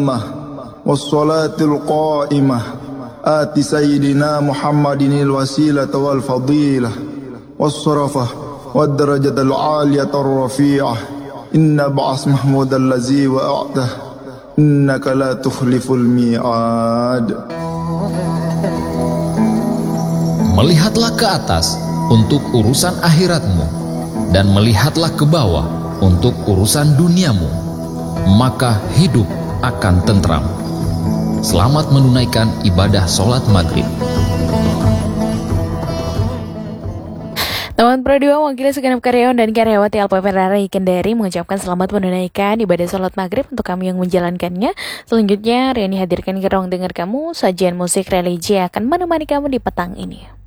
والصلاة القائمة آت سيدنا محمد الوسيلة والفضيلة والشرفة والدرجة العالية الرفيعة إن بعث محمود الذي وأعته إنك لا تخلف الميعاد. Melihatlah ke atas untuk urusan akhiratmu, dan melihatlah ke bawah untuk urusan duniamu, maka hidup akan tentram. Selamat menunaikan ibadah sholat maghrib. Teman Pro 2 mewakili segenap karyawan dan karyawati LPP Rara Kendari mengucapkan selamat menunaikan ibadah sholat maghrib untuk kami yang menjalankannya. Selanjutnya, Riani hadirkan ke ruang dengar kamu, sajian musik religi akan menemani kamu di petang ini.